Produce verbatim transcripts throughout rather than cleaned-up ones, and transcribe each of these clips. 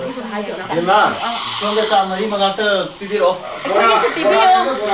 ꯑꯩꯈꯣꯏꯒꯤꯁꯨ ꯍꯥꯏꯕꯤꯔꯣ ꯏꯃꯥ ꯁꯣꯝꯗ ꯆꯥ ꯃꯔꯤ ꯃꯉꯥꯇ ꯄꯤꯕꯤꯔꯛꯑꯣ ꯑꯩꯈꯣꯏꯒꯤꯁꯨ ꯄꯤꯕꯤꯌꯣ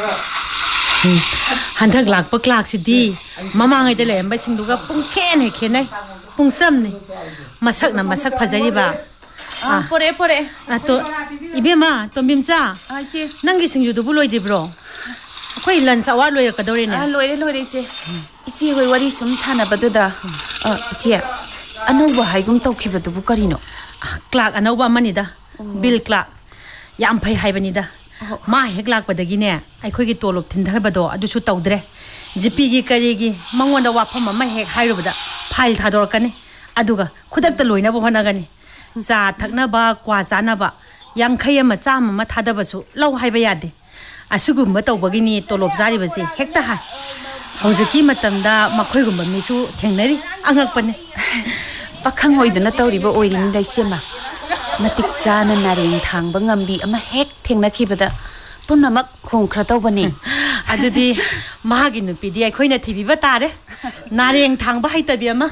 ꯍꯟꯗꯛ ꯂꯥꯛꯄ ꯀ꯭ꯂꯥꯛꯁꯤꯗꯤ ꯃꯃꯥꯡꯉꯩꯗ ꯂꯩꯔꯝꯕꯁꯤꯡꯗꯨꯒ ꯄꯨꯡꯈꯦꯟ ꯍꯦꯛ ꯈꯦꯠꯅꯩ ꯄꯨꯡꯆꯝꯅꯤ ꯃꯁꯛꯅ ꯃꯁꯛ ꯐꯖꯔꯤꯕ ꯑꯥ ꯄꯣꯔꯛꯑꯦ ꯄꯣꯔꯛꯑꯦ ꯑꯇꯣ ꯏꯕꯦꯝꯃ ꯇꯣꯝꯕꯤꯝꯆꯥ ꯑꯥ ꯏꯆꯦ ꯅꯪꯒꯤ ꯁꯤꯡꯖꯨꯗꯨꯕꯨ ꯂꯣꯏꯗ꯭ꯔꯤꯕ꯭ꯔꯣ ꯑꯩꯈꯣꯏ ꯂꯟꯁ ꯑꯋꯥꯔ ꯂꯣꯏꯔꯛꯀꯗꯧꯔꯦꯅꯦ ꯑꯥ ꯂꯣꯏꯔꯦ ꯂꯣꯏꯔꯦ ꯏꯆꯦ ꯏꯆꯦ ꯍꯣꯏ ꯋꯥꯔꯤ ꯁꯨꯝ ꯁꯥꯟꯅꯕꯗꯨꯗ ꯏꯆꯦ ꯑꯅꯧꯕ ꯍꯥꯏꯒꯨꯝ ꯇꯧꯈꯤꯕꯗꯨꯕꯨ ꯀꯔꯤꯅꯣ ꯀ꯭ꯂꯥꯛ ꯑꯅꯧꯕ ꯑꯃꯅꯤꯗ ꯕꯤꯜ ꯀ꯭ꯂꯥꯛ ꯌꯥꯝ ꯐꯩ ꯍꯥꯏꯕꯅꯤꯗ ꯃꯥ ꯍꯦꯛ ꯂꯥꯛꯄꯗꯒꯤꯅꯦ ꯑꯩꯈꯣꯏꯒꯤ ꯇꯣꯂꯣꯞ ꯊꯤꯟꯊꯕꯗꯣ ꯑꯗꯨꯁꯨ ꯇꯧꯗ꯭ꯔꯦ ꯖꯤꯄꯤꯒꯤ ꯀꯔꯤꯒꯤ ꯃꯉꯣꯟꯗ ꯋꯥꯐꯝ ꯑꯃ ꯍꯦꯛ ꯍꯥꯏꯔꯨꯕꯗ ꯐꯥꯏꯜ ꯊꯥꯗꯣꯔꯛꯀꯅꯤ ꯑꯗꯨꯒ ꯈꯨꯗꯛꯇ ꯂꯣꯏꯅꯕ ꯍꯣꯠꯅꯒꯅꯤ ꯆꯥ ꯊꯛꯅꯕ ꯀ꯭ꯋꯥ ꯆꯥꯅꯕ ꯌꯥꯡꯈꯩ ꯑꯃ ꯆꯥꯝꯃ ꯑꯃ ꯊꯥꯗꯕꯁꯨ ꯂꯧ ꯍꯥꯏꯕ ꯌꯥꯗꯦ ꯑꯁꯤꯒꯨꯝꯕ ꯇꯧꯕꯒꯤꯅꯤ ꯇꯣꯂꯣꯞ ꯆꯥꯔꯤꯕꯁꯦ ꯍꯦꯛꯇ ꯍꯥꯏ ꯍꯧꯖꯤꯛꯀꯤ ꯃꯇꯝꯗ ꯃꯈꯣꯏꯒꯨꯝꯕ ꯃꯤꯁꯨ ꯊꯦꯡꯅꯔꯤ ꯑꯉꯛꯄꯅꯤ ꯄꯥꯈꯪ ꯑꯣꯏꯗꯅ ꯇꯧꯔꯤꯕ ꯑꯣꯏꯔꯤꯅꯤꯗ ꯏꯆꯦꯃ ꯃꯇꯤꯛ ꯆꯥꯅ ꯅꯥꯔꯦꯡ ꯊꯥꯡꯕ ꯉꯝꯕꯤ ꯑꯃ ꯍꯦꯛ ꯊꯦꯡꯅꯈꯤꯕꯗ ꯄꯨꯝꯅꯃꯛ ꯍꯣꯡꯈ꯭ꯔ ꯇꯧꯕꯅꯤ ꯑꯗꯨꯗꯤ ꯃꯥꯒꯤ ꯅꯨꯄꯤꯗꯤ ꯑꯩꯈꯣꯏꯅ ꯊꯤꯕꯤꯕ ꯇꯥꯔꯦ ꯅꯥꯔꯦꯡ ꯊꯥꯡꯕ ꯍꯩꯇꯕꯤ ꯑꯃ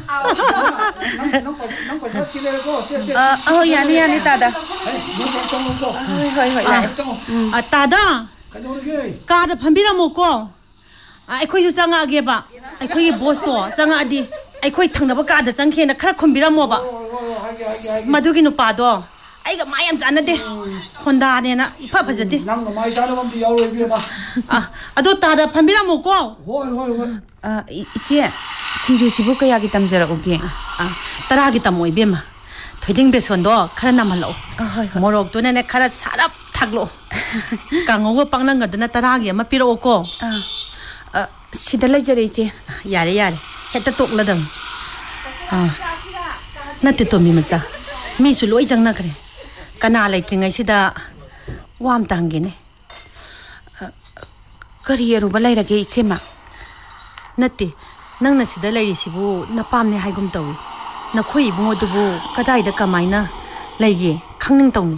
ꯑꯧ ꯌꯥꯅꯤ ꯌꯥꯅꯤ ꯇꯥꯗ ꯍꯣꯏ ꯍꯣꯏ ꯍꯣꯏ ꯂꯥꯛꯑꯦ ꯇꯥꯗ ꯀꯥꯗ ꯐꯝꯕꯤꯔꯝꯃꯣꯀꯣ ꯑꯩꯈꯣꯏꯁꯨ ꯆꯪꯉꯛꯑꯒꯦꯕ ꯑꯩꯈꯣꯏꯒꯤ ꯕꯣꯁꯇꯣ ꯆꯪꯉꯛꯑꯗꯤ ꯑꯩꯈꯣꯏ ꯊꯪꯅꯕ ꯀꯥꯗ ꯆꯪꯈꯦꯅ ꯈꯔ ꯈꯨꯝꯕꯤꯔꯝꯃꯣꯕ ꯃꯗꯨꯒꯤ ꯅꯨꯄꯥꯗꯣ ꯑꯩꯒ ꯃꯥ ꯌꯥꯝ ꯆꯥꯟꯅꯗꯦ ꯍꯣꯟꯗꯥꯅꯦꯅ ꯏꯐ ꯐꯖꯗꯦ ꯅꯪꯒ ꯃꯥꯏ ꯆꯥꯅꯕ ꯑꯝꯇ ꯌꯥꯎꯔꯣꯏ ꯏꯕꯦꯝꯃ ꯑꯗꯣ ꯇꯥꯗ ꯐꯝꯕꯤꯔꯝꯃꯣꯀꯣ ꯍꯣꯏ ꯍꯣꯏ ꯍꯣꯏ ꯏꯆꯦ ꯁꯤꯡꯖꯨꯁꯤꯕꯨ ꯀꯌꯥꯒꯤ ꯇꯝꯖꯔꯛꯎꯒꯦ ꯇꯔꯥꯒꯤ ꯇꯝꯃꯣ ꯏꯕꯦꯝꯃ ꯊꯣꯏꯗꯤꯡ ꯕꯦꯁꯣꯟꯗꯣ ꯈꯔ ꯅꯝꯍꯜꯂꯛꯑꯣ ꯃꯣꯔꯣꯛꯇꯨꯅꯅꯦ ꯈꯔ ꯁꯥꯔꯞ ꯊꯥꯛꯂꯛꯑꯣ ꯀꯥꯡꯉꯧꯒ ꯄꯥꯛꯅꯝꯒꯗꯨꯅ ꯇꯔꯥꯒꯤ ꯑꯃ ꯄꯤꯔꯛꯑꯣꯀꯣ ꯁꯤꯗ ꯂꯩꯖꯔꯦ ꯏꯆꯦ ꯌꯥꯔꯦ ꯌꯥꯔꯦ ꯍꯦꯛꯇ ꯇꯣꯛꯂꯗꯝ ꯑꯥ ꯅꯠꯇꯦ ꯇꯣꯝꯕꯤ ꯃꯆꯥ ꯃꯤꯁꯨ ꯂꯣꯏ ꯆꯪꯅꯈ꯭ꯔꯦ ꯀꯅꯥ ꯂꯩꯇ꯭ꯔꯤꯉꯩꯁꯤꯗ ꯋꯥ ꯑꯝꯇ ꯍꯪꯒꯦꯅꯦ ꯀꯔꯤ ꯑꯔꯨꯕ ꯂꯩꯔꯒꯦ ꯏꯆꯦꯃ ꯅꯠꯇꯦ ꯅꯪꯅ ꯁꯤꯗ ꯂꯩꯔꯤꯁꯤꯕꯨ ꯅꯄꯥꯝꯅꯦ ꯍꯥꯏꯒꯨꯝ ꯇꯧꯏ ꯅꯈꯣꯏ ꯏꯕꯨꯡꯉꯣꯗꯨꯕꯨ ꯀꯗꯥꯏꯗ ꯀꯃꯥꯏꯅ ꯂꯩꯒꯦ ꯈꯪꯅꯤꯡ ꯇꯧꯅꯤ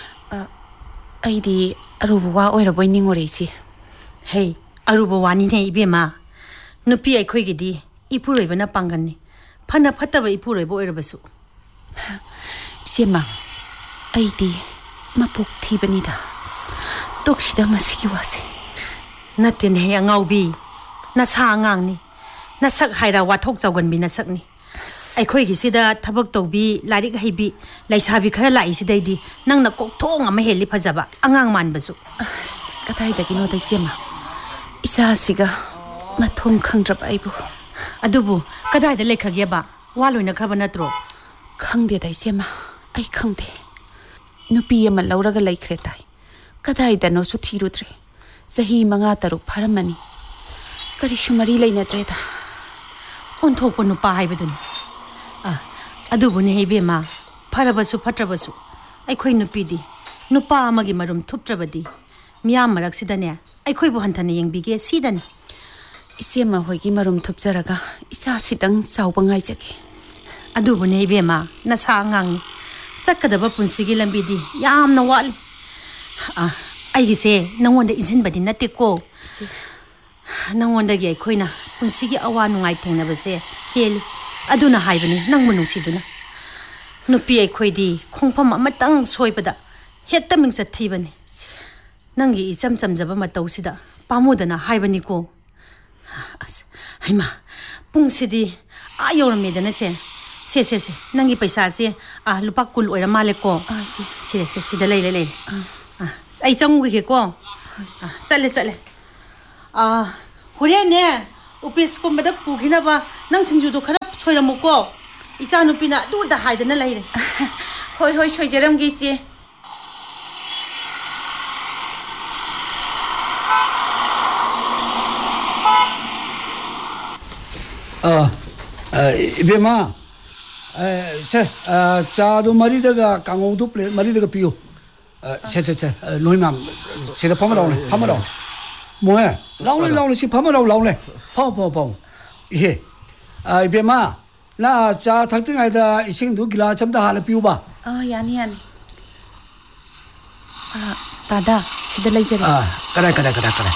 ꯑꯩꯗꯤ ꯑꯔꯨꯕ ꯋꯥ ꯑꯣꯏꯔꯕꯣꯏ ꯅꯤꯡꯉꯨꯔꯦ ꯏꯆꯦ ꯍꯦ ꯑꯔꯨꯕ ꯋꯥꯅꯤꯅꯦ ꯏꯕꯦꯝꯃ ꯅꯨꯄꯤ ꯑꯩꯈꯣꯏꯒꯤꯗꯤ ꯏꯄꯨꯔꯣꯏꯕꯅ ꯄꯥꯡꯒꯟꯅꯤ ꯐꯅ ꯐꯠꯇꯕ ꯏꯄꯨꯔꯣꯏꯕ ꯑꯣꯏꯔꯕꯁꯨ ꯏꯆꯦꯃ ꯑꯩꯗꯤ ꯃꯄꯣꯛ ꯊꯤꯕꯅꯤꯗ ꯇꯣꯛꯁꯤꯗ ꯃꯁꯤꯒꯤ ꯋꯥꯁꯦ ꯅꯠꯇꯦꯅꯦ ꯑꯉꯥꯎꯕꯤ ꯅꯁꯥ ꯑꯉꯥꯡꯅꯤ ꯅꯁꯛ ꯍꯥꯏꯔ ꯋꯥꯊꯣꯛ ꯆꯥꯎꯒꯟꯕꯤ ꯅꯁꯛꯅꯤ ꯑꯩꯈꯣꯏꯒꯤꯁꯤꯗ ꯊꯕꯛ ꯇꯧꯕꯤ ꯂꯥꯏꯔꯤꯛ ꯍꯩꯕꯤ ꯂꯩꯁꯥꯕꯤ ꯈꯔ ꯂꯥꯛꯏꯁꯤꯗꯩꯗꯤ ꯅꯪꯅ ꯀꯣꯛꯊꯣꯡ ꯑꯃ ꯍꯦꯜꯂꯤ ꯐꯖꯕ ꯑꯉꯥꯡ ꯃꯥꯟꯕꯁꯨ ꯑꯁ ꯀꯗꯥꯏꯗꯒꯤꯅꯣꯗ ꯏꯆꯦꯃ ꯏꯆꯥꯁꯤꯒ ꯃꯊꯣꯡ ꯈꯪꯗ꯭ꯔꯕ ꯑꯩꯕꯨ ꯑꯗꯨꯕꯨ ꯀꯗꯥꯏꯗ ꯂꯩꯈ꯭ꯔꯒꯦꯕ ꯋꯥ ꯂꯣꯏꯅꯈ꯭ꯔꯕ ꯅꯠꯇ꯭ꯔꯣ ꯈꯪꯗꯦꯗ ꯏꯆꯦꯃ ꯑꯩ ꯈꯪꯗꯦ ꯅꯨꯄꯤ ꯑꯃ ꯂꯧꯔꯒ ꯂꯩꯈ꯭ꯔꯦ ꯇꯥꯏ ꯀꯗꯥꯏꯗꯅꯣꯁꯨ ꯊꯤꯔꯨꯗ꯭ꯔꯦ ꯆꯍꯤ ꯃꯉꯥ ꯇꯔꯨꯛ ꯐꯥꯔꯝꯃꯅꯤ ꯀꯔꯤꯁꯨ ꯃꯔꯤ ꯂꯩꯅꯗ꯭ꯔꯦꯗ ꯑꯣꯟꯊꯣꯛꯄ ꯅꯨꯄꯥ ꯍꯥꯏꯕꯗꯨꯅꯤ ꯑꯥ ꯑꯗꯨꯕꯨꯅꯦ ꯏꯕꯦꯝꯃ ꯐꯔꯕꯁꯨ ꯐꯠꯇ꯭ꯔꯕꯁꯨ ꯑꯩꯈꯣꯏ ꯅꯨꯄꯤꯗꯤ ꯅꯨꯄꯥ ꯑꯃꯒꯤ ꯃꯔꯨꯝ ꯊꯨꯞꯇ꯭ꯔꯕꯗꯤ ꯃꯤꯌꯥꯝ ꯃꯔꯛꯁꯤꯗꯅꯦ ꯑꯩꯈꯣꯏꯕꯨ ꯍꯟꯊꯅ ꯌꯦꯡꯕꯤꯒꯦ ꯁꯤꯗꯅꯤ ꯏꯆꯦꯝꯃ ꯍꯣꯏꯒꯤ ꯃꯔꯨꯝ ꯊꯨꯞꯆꯔꯒ ꯏꯆꯥꯁꯤꯗꯪ ꯆꯥꯎꯕ ꯉꯥꯏꯖꯒꯦ ꯑꯗꯨꯕꯨꯅꯦ ꯏꯕꯦꯝꯃ ꯅꯁꯥ ꯑꯉꯥꯡꯅꯤ ꯆꯠꯀꯗꯕ ꯄꯨꯟꯁꯤꯒꯤ ꯂꯝꯕꯤꯗꯤ ꯌꯥꯝꯅ ꯋꯥꯠꯂꯤ ꯑꯩꯒꯤꯁꯦ ꯅꯪꯉꯣꯟꯗ ꯏꯟꯁꯤꯟꯕꯗꯤ ꯅꯠꯇꯦꯀꯣ ꯅꯪꯉꯣꯟꯗꯒꯤ ꯑꯩꯈꯣꯏꯅ ꯄꯨꯟꯁꯤꯒꯤ ꯑꯋꯥ ꯅꯨꯡꯉꯥꯏ ꯊꯦꯡꯅꯕꯁꯦ ꯍꯦꯜꯂꯤ ꯑꯗꯨꯅ ꯍꯥꯏꯕꯅꯤ ꯅꯪꯕꯨ ꯅꯨꯡꯁꯤꯗꯨꯅ ꯅꯨꯄꯤ ꯑꯩꯈꯣꯏꯗꯤ ꯈꯣꯡꯐꯝ ꯑꯃꯇꯪ ꯁꯣꯏꯕꯗ ꯍꯦꯛꯇ ꯃꯤꯡꯆꯠ ꯊꯤꯕꯅꯤ ꯅꯪꯒꯤ ꯏꯆꯝ ꯆꯝꯖꯕ ꯃꯇꯧꯁꯤꯗ ꯄꯥꯝꯃꯨꯗꯅ ꯍꯥꯏꯕꯅꯤꯀꯣ ꯑꯁ ꯍꯩꯃꯥ ꯄꯨꯡꯁꯤꯗꯤ ꯑꯥ ꯌꯧꯔꯝꯃꯦꯗꯅ ꯁꯦ ꯁꯦ ꯁꯦ ꯁꯦ ꯅꯪꯒꯤ ꯄꯩꯁꯥꯁꯦ ꯑꯥ ꯂꯨꯄꯥ ꯀꯨꯟ ꯑꯣꯏꯔ ꯃꯥꯜꯂꯦꯀꯣ ꯁꯤꯗ ꯁꯦ ꯁꯤꯗ ꯂꯩꯔꯦ ꯂꯩꯔꯦ ꯑꯥ ꯑꯩ ꯆꯪꯉꯨꯈꯤꯒꯦꯀꯣ ꯆꯠꯂꯦ ꯆꯠꯂꯦ ꯍꯣꯔꯦꯟꯅꯦ ꯑꯣꯐꯤꯁꯀꯨꯝꯕꯗ ꯄꯨꯈꯤꯅꯕ ꯅꯪ ꯁꯤꯡꯖꯨꯗꯣ ꯈꯔ ꯁꯣꯏꯔꯝꯃꯨꯀꯣ ꯏꯆꯥ ꯅꯨꯄꯤꯅ ꯑꯗꯨꯗ ꯍꯥꯏꯗꯅ ꯂꯩꯔꯦ ꯍꯣꯏ ꯍꯣꯏ ꯁꯣꯏꯖꯔꯝꯒꯦ ꯏꯆꯦ 이베마 세 짜도 머리다가 강홍도 플레 머리다가 비요 세세세 노이맘 세다 파마 나오네 파마 나오 뭐해 나오네 나오네 시 파마 나오 나오네 파파파 예 이베마 나짜 탁등하다 이싱도 길라 점다 하나 비우봐 아 야니 야니 아 다다 시들 레이저래 아 그래 그래 그래 그래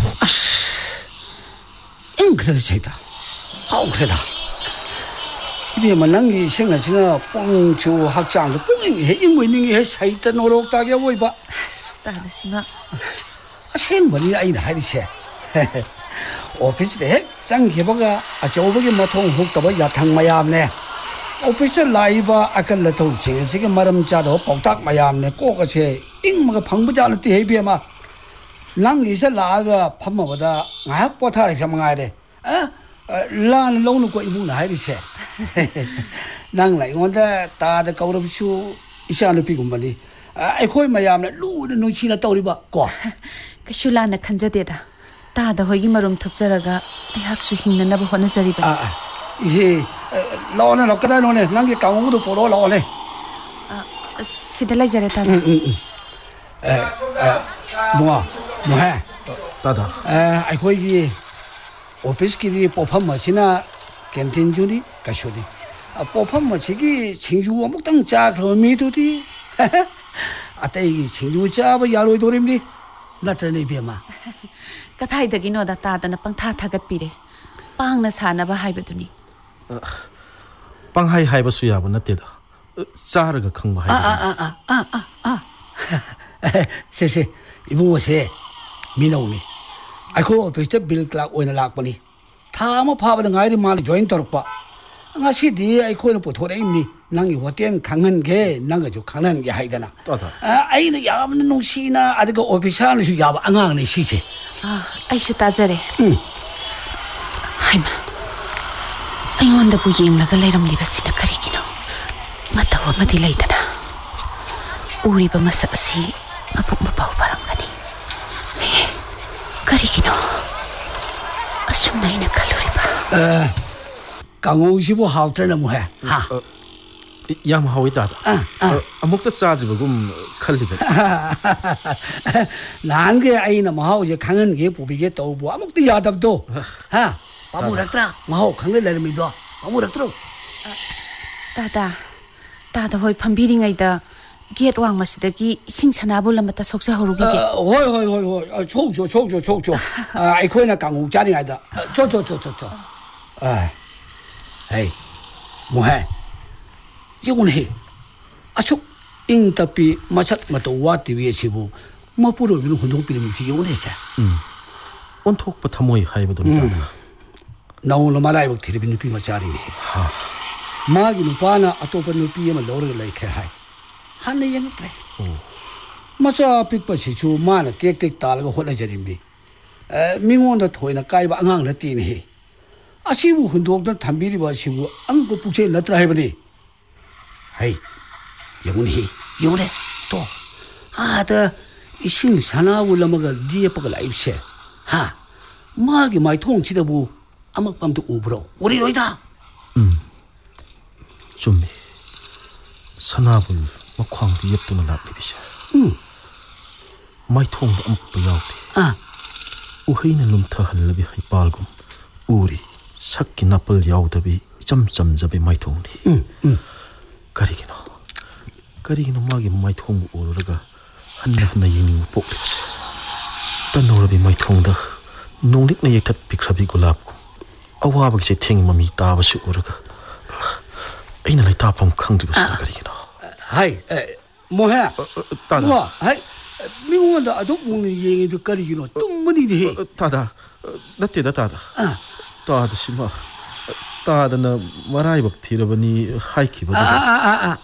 응 그래도 제다 아우 그래라 이비만 랑기 생각지나 뽕주 학장도 뽕이 해 인물능이 해 사이다 노력다게 보이봐 따다 시마 생머니 아이나 하리세 오피스에 핵장 개버가 아저버기 마통 혹더버 야탕 마야암네 오피스 라이바 아kal라 통칭 시게 마름자도 복닥 마야암네 꼬가세 잉마가 방부자는 때 해비에마 랑이서 라가 밥먹보다 막 보타리 겸가래 아 란 롱는 거 이분은 하리세 랑라 이건데 다다 가우럽슈 이샤는 비군만이 아이코이 마야암네 루는 눈치나 떠리바 고 그슈라나 칸자데다 따다 호기 마름 톱자라가 아약수 힘내나봐 호나자리바 아 예 라오네 라까다 노네 랑게 강호도 보러 라오네 아 시달라 자레다 응응응 에 뭐야 뭐해 따다 에 아이코이 오피스끼리 뽑한 마시나 캔틴주니 가쇼니 아 뽑한 마치기 친구 먹당 짜 그러미도디 아따이 친구 짜바 야로이 도림니 나타내 비마 그타이다기노다 따다나 빵타 타갓비레 빵나 사나바 하이바두니 빵하이 하이버수 야부 나때다 짜르가 큰거 하이버 아아아아아아 세세 이분오세 미노니 아이코 오피스 빌 클락 오이나 락바니 타모 파바다 가이리 말 조인 터럭바 ngasi 아이코는 보토레임니 낭이 호텔 강한게 낭가죠 강한게 하이다나 아 아이는 야만 농시나 아드가 오피스하는수 야바 앙앙네 시세 아 아이슈 따자레 응 하이마 아이원다부 잉라가 레람리바시나 카리기노 마타와 마디 레이다나 우리바 마사시 마북 마파우 바람가니 카리기노 아숨나이나 칼로리바 에 강호시부 하우트나 뭐해 하 양 하위 따다 아무것도 짜드버금 칼리베 난게 아이나 마하우제 강한 게 보비게 떠고 아무것도 야답도 하 바무락트라 마하우 강내 레르미도 바무락트로 따다 따다 호이 판비링아이다 게트 왕마시다기 싱차나불람마다 속사호루기게 호이 호이 호이 호이 총조 총조 총조 아이코이나 강호 자리가이다 저저저저저 아 에이 뭐해 이거는 아초 인터비 마찬 마도 와티위에시부 마포로비는 혼동비는 무시 이거는세 음 온톡부터 모이 하이버도 따다 나오는 말아이고 티르비는 비 마차리니 하 마기 누파나 아토파 누피에 말로르가 라이케 하이 한내 영트레 마차 픽바시추 마나 객객 달고 혼나저림비 에 민원도 토이나 까이바 앙앙 라티니 아시부 혼동도 담비리바 시부 안고 북체 나트라 해버니 하이 영훈이 요래 또 아다 이신 사나울라마가 뒤에 빠가 라이브세 하 마기 마이 통치다부 아막밤도 우브로 우리 로이다 음 좀비 사나불 막광도 옙도는 락리비세 음 마이 통도 아막바 야우디 아 우헤이는 룸타 할라비 하이 발금 우리 sakki napal yaudhabi cham cham jabe mai thongni 음 음 karigino karigino magi mai thong uraga hanna hanna yingning poklibase tanorabi mai thongda nonglik na yektat pikhrabi gulab ko awabag se thing mami tabasu uraga aina lai tapam khangdibase karigino 하이 뭐해 따다 뭐 하이 미국한테 아주 먹는 얘기도 거리기로 뚱머니네 따다 나때다 따다 아 따다 심마 따다나 마라이박 티러버니 하이키버도 아아아아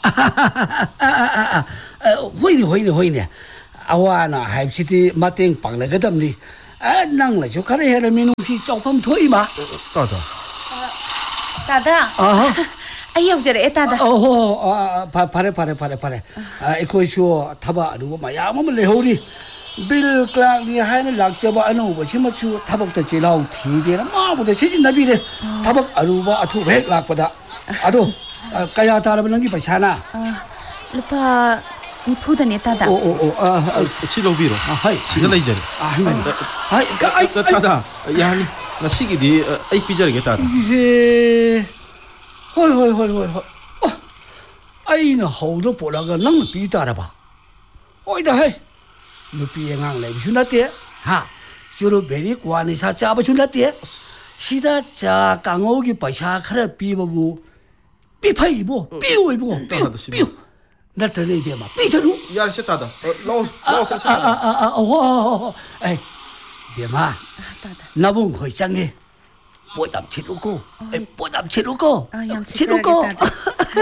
호이네 호이네 호이네 아와나 하입시티 마땡 빵나거든니 아 낭라죠 가래 해라 미누시 조금 토이마 따다 따다 아하 아이 역저래 따다 어허 아 바래 바래 바래 바래 아 이코쇼 타바 누구 마야만 레호리 빌 클락이 하는 락자바 아노바 치마추 타박도 지라우 티데나 마보다 세진 나비래 타박 아루바 아투 백 락보다 아도 까야 따라는 게 바샤나 아 루파 니푸다네 따다 오오오 아 실로비로 하이 시들 레이저리 아 할머니 하이 아이 따다 야니 나 시기디 아이 비저리게 따다 예 헐 헐 헐 헐 헐 아이는 하우도 보라가 랑 비따라봐 어이다 하이 누피에 강 레비 준다대 하 주로 베리 관이사 잡아 준다대 시다 자 강오기 바샤 카라 비버부 삐 파이보 삐오이보 따다, 씨. 삐오 나타내 삐마 삐셔루 야르 셋다다. 라오 라오 셋. 아아아아 에이 삐마 나봉 거의 짱네 뽀담 치루고 뽀담 치루고 아, 얌 치루고 시끄러겠다.